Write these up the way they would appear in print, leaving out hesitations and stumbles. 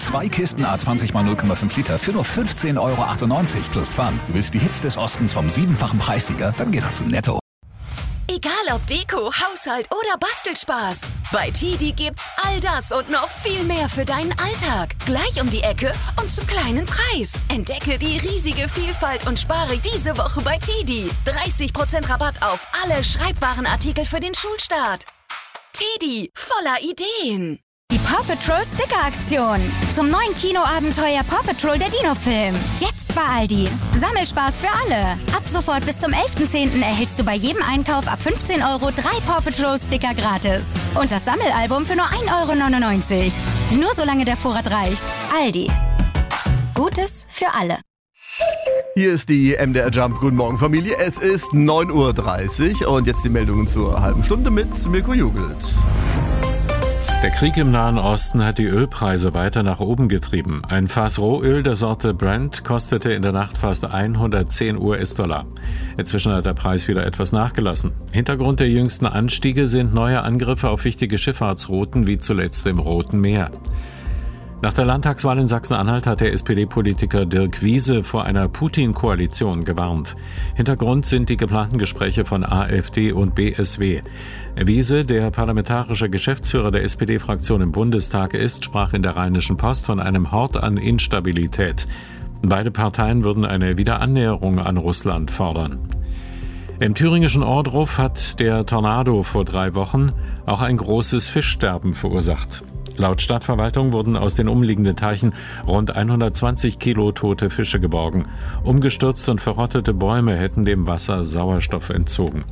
2 Kisten A20 mal 0,5 Liter für nur 15,98 € plus Pfand. Du willst die Hits des Ostens vom 7-fachen Preissieger? Dann geh doch zu Netto. Egal ob Deko, Haushalt oder Bastelspaß. Bei TIDI gibt's all das und noch viel mehr für deinen Alltag. Gleich um die Ecke und zum kleinen Preis. Entdecke die riesige Vielfalt und spare diese Woche bei TIDI. 30% Rabatt auf alle Schreibwarenartikel für den Schulstart. TIDI, voller Ideen. Die Paw Patrol Sticker-Aktion. Zum neuen Kinoabenteuer Paw Patrol der Dino-Film. Jetzt bei Aldi. Sammelspaß für alle. Ab sofort bis zum 11.10. erhältst du bei jedem Einkauf ab 15 € 3 Paw Patrol Sticker gratis. Und das Sammelalbum für nur 1,99 €. Nur solange der Vorrat reicht. Aldi. Gutes für alle. Hier ist die MDR Jump. Guten Morgen, Familie. Es ist 9:30 Uhr und jetzt die Meldungen zur halben Stunde mit Mirko Jugelt. Der Krieg im Nahen Osten hat die Ölpreise weiter nach oben getrieben. Ein Fass Rohöl der Sorte Brent kostete in der Nacht fast 110 US-Dollar. Inzwischen hat der Preis wieder etwas nachgelassen. Hintergrund der jüngsten Anstiege sind neue Angriffe auf wichtige Schifffahrtsrouten wie zuletzt im Roten Meer. Nach der Landtagswahl in Sachsen-Anhalt hat der SPD-Politiker Dirk Wiese vor einer Putin-Koalition gewarnt. Hintergrund sind die geplanten Gespräche von AfD und BSW. Wiese, der parlamentarische Geschäftsführer der SPD-Fraktion im Bundestag ist, sprach in der Rheinischen Post von einem Hort an Instabilität. Beide Parteien würden eine Wiederannäherung an Russland fordern. Im thüringischen Ohrdruf hat der Tornado vor 3 Wochen auch ein großes Fischsterben verursacht. Laut Stadtverwaltung wurden aus den umliegenden Teichen rund 120 Kilo tote Fische geborgen. Umgestürzte und verrottete Bäume hätten dem Wasser Sauerstoff entzogen.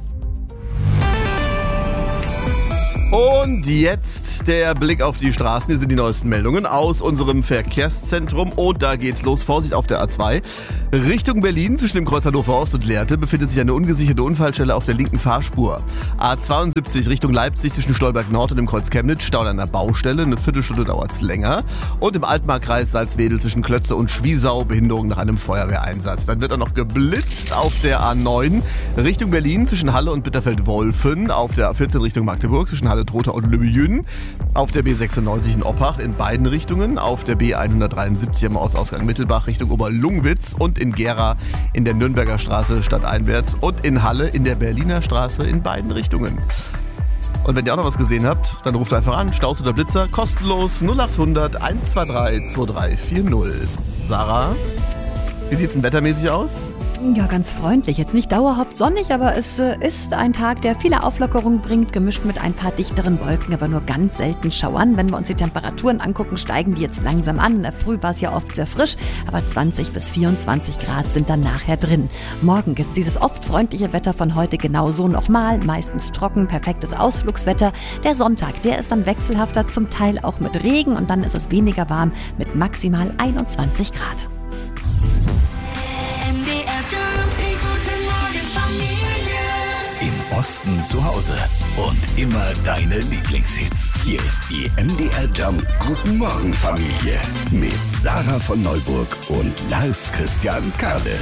Und jetzt der Blick auf die Straßen. Hier sind die neuesten Meldungen aus unserem Verkehrszentrum. Und da geht's los. Vorsicht auf der A2. Richtung Berlin zwischen dem Kreuz Hannover Ost und Lehrte befindet sich eine ungesicherte Unfallstelle auf der linken Fahrspur. A72 Richtung Leipzig zwischen Stolberg Nord und dem Kreuz Chemnitz Stau an einer Baustelle. Eine Viertelstunde dauert's länger. Und im Altmarkkreis Salzwedel zwischen Klötze und Schwiesau Behinderung nach einem Feuerwehreinsatz. Dann wird auch noch geblitzt auf der A9 Richtung Berlin zwischen Halle und Bitterfeld-Wolfen. Auf der A14 Richtung Magdeburg zwischen Halle Trotha und Lübejün. Auf der B96 in Oppach in beiden Richtungen. Auf der B173 am Ortsausgang Mittelbach Richtung Oberlungwitz und in Gera in der Nürnberger Straße stadteinwärts und in Halle in der Berliner Straße in beiden Richtungen. Und wenn ihr auch noch was gesehen habt, dann ruft einfach an, Staus oder Blitzer, kostenlos 0800 123 2340. Sarah, wie sieht's denn wettermäßig aus? Ja, ganz freundlich. Jetzt nicht dauerhaft sonnig, aber es ist ein Tag, der viele Auflockerungen bringt, gemischt mit ein paar dichteren Wolken, aber nur ganz selten Schauern. Wenn wir uns die Temperaturen angucken, steigen die jetzt langsam an. In der Früh war es ja oft sehr frisch, aber 20 bis 24 Grad sind dann nachher drin. Morgen gibt es dieses oft freundliche Wetter von heute genauso nochmal, meistens trocken, perfektes Ausflugswetter. Der Sonntag, der ist dann wechselhafter, zum Teil auch mit Regen und dann ist es weniger warm mit maximal 21 Grad. Im Osten zu Hause und immer deine Lieblingshits. Hier ist die MDR Jump Guten Morgen Familie mit Sarah von Neuburg und Lars Christian Kade.